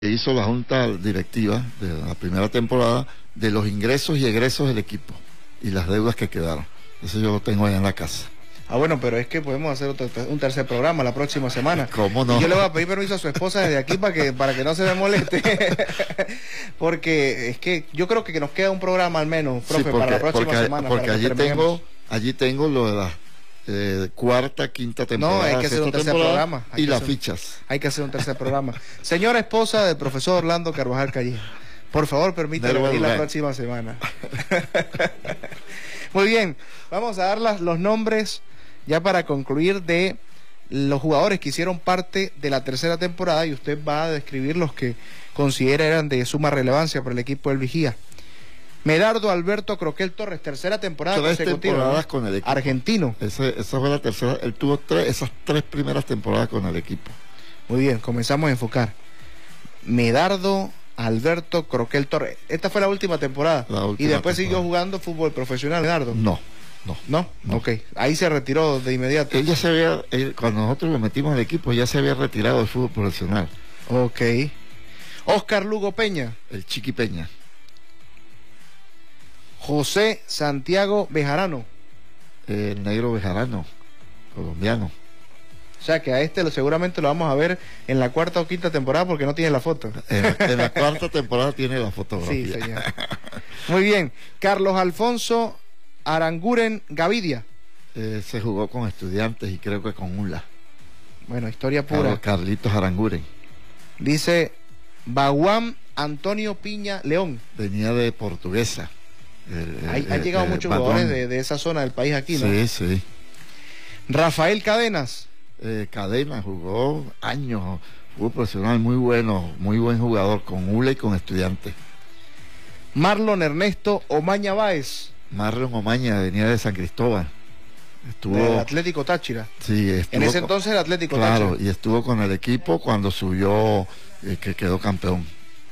que hizo la junta directiva de la primera temporada de los ingresos y egresos del equipo y las deudas que quedaron. Eso yo lo tengo allá en la casa. Ah, bueno, pero es que podemos hacer un tercer programa la próxima semana. ¿Cómo no? Y yo le voy a pedir permiso a su esposa desde aquí para que no se me moleste. Porque es que yo creo que nos queda un programa al menos, profe, sí, para la próxima semana. Porque allí tengo lo de la cuarta, quinta temporada. No, hay que hacer un tercer programa. Y las fichas. Hay que hacer un tercer programa. Señora esposa del profesor Orlando Carvajal Calleja, por favor, permítame venir la próxima semana. Muy bien, vamos a dar los nombres ya para concluir de los jugadores que hicieron parte de la tercera temporada, y usted va a describir los que considera eran de suma relevancia para el equipo del Vigía. Medardo Alberto Croquel Torres, tercera temporada consecutiva. Temporadas con el equipo. Argentino. Esa fue la tercera. Él tuvo esas tres primeras temporadas con el equipo. Muy bien, comenzamos a enfocar. Medardo Alberto Croquel Torres. Esta fue la última temporada. Y después siguió jugando fútbol profesional, Medardo. No. Ok, ahí se retiró de inmediato. Él ya cuando nosotros lo metimos al equipo, ya se había retirado del fútbol profesional. Ok. Oscar Lugo Peña. El Chiqui Peña. José Santiago Bejarano. El negro Bejarano, colombiano. O sea que a este seguramente lo vamos a ver en la cuarta o quinta temporada porque no tiene la foto. En la cuarta temporada tiene la fotografía. Sí, señor. Muy bien. Carlos Alfonso Aranguren Gavidia. Se jugó con Estudiantes y creo que con ULA. Bueno, historia pura. Carlitos Aranguren. Dice Baguam Antonio Piña León. Venía de Portuguesa. Han llegado muchos jugadores de esa zona del país aquí, ¿no? Sí. Rafael Cadenas. Cadenas jugó años, fútbol profesional muy bueno, muy buen jugador con ULA y con Estudiantes. Marlon Ernesto Omaña Báez. Marlon Omaña venía de San Cristóbal. Estuvo del Atlético Táchira. Sí, en ese entonces el Atlético Táchira. Claro, y estuvo con el equipo cuando subió, que quedó campeón.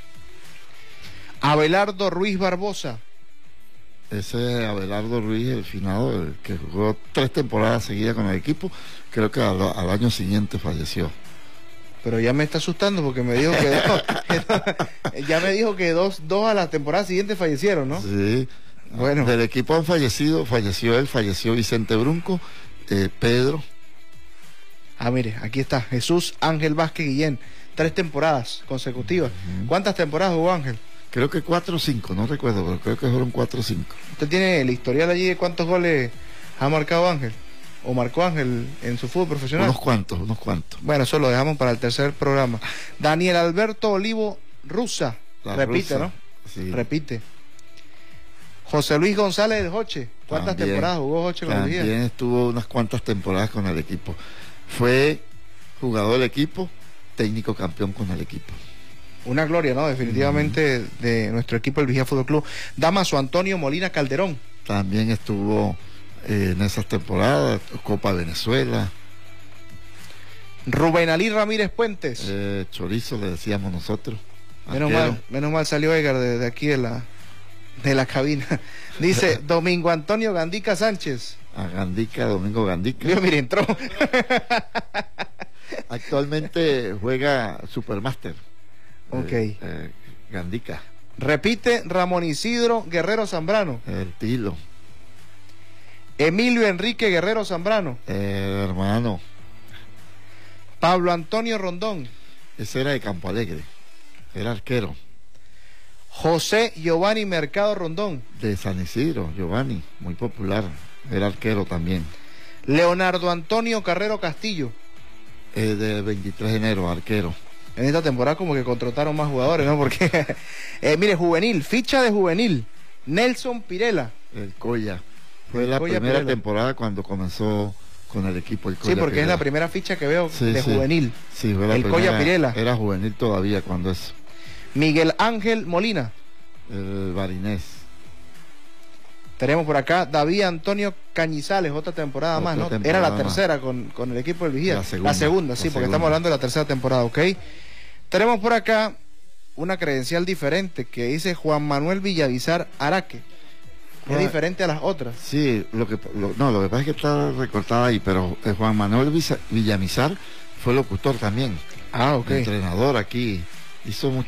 Abelardo Ruiz Barbosa. Ese Abelardo Ruiz, el finado, el que jugó 3 temporadas seguidas con el equipo, creo que al año siguiente falleció. Pero ya me está asustando porque me dijo que ya me dijo que dos a la temporada siguiente fallecieron, ¿no? Sí. Bueno. Del equipo han falleció él, falleció Vicente Brunco, Pedro. Ah, mire, aquí está, Jesús Ángel Vázquez Guillén, 3 temporadas consecutivas. ¿Cuántas temporadas jugó Ángel? Creo que 4 o 5, no recuerdo, pero creo que fueron 4 o 5. ¿Usted tiene el historial allí de cuántos goles ha marcado Ángel? ¿O marcó Ángel en su fútbol profesional? Unos cuantos. Bueno, eso lo dejamos para el tercer programa. Daniel Alberto Olivo Rusa. Repite, ¿no? Sí. Repite. José Luis González del Joche. ¿Cuántas temporadas jugó Joche con el Vigía? También estuvo unas cuantas temporadas con el equipo. Fue jugador del equipo, técnico campeón con el equipo. Una gloria, ¿no? Definitivamente de nuestro equipo, el Vigía Fútbol Club. Damaso Antonio Molina Calderón. También estuvo en esas temporadas, Copa Venezuela. Rubén Alí Ramírez Puentes. Chorizo le decíamos nosotros. Menos mal salió Edgar de aquí de la cabina. Dice Domingo Antonio Gandica Sánchez. Domingo Gandica. Dios, mire, entró. Actualmente juega Supermaster. Ok. Gandica. Repite Ramón Isidro Guerrero Zambrano. El Tilo. Emilio Enrique Guerrero Zambrano. Hermano. Pablo Antonio Rondón. Ese era de Campo Alegre. Era arquero. José Giovanni Mercado Rondón. De San Isidro, Giovanni, muy popular. Era arquero también. Leonardo Antonio Carrero Castillo. De 23 de enero, arquero. En esta temporada como que contrataron más jugadores, ¿no? Porque, mire, juvenil, ficha de juvenil. Nelson Pirela. El Coya. Fue la primera temporada cuando comenzó con el equipo. El Coya, sí, porque Pirela. Es la primera ficha que veo de juvenil. Sí, fue la el primera. Coya Pirela. Era juvenil todavía cuando eso. Miguel Ángel Molina. El Barinés. Tenemos por acá David Antonio Cañizales, otra temporada más, ¿no? Era la tercera con el equipo del Vigía. La segunda, sí, porque estamos hablando de la tercera temporada, ¿ok? Tenemos por acá una credencial diferente que dice Juan Manuel Villavizar Araque. Es diferente a las otras. Sí, lo que pasa es que está recortada ahí, pero Juan Manuel Villamizar fue locutor también. Ah, ok. Entrenador aquí. Hizo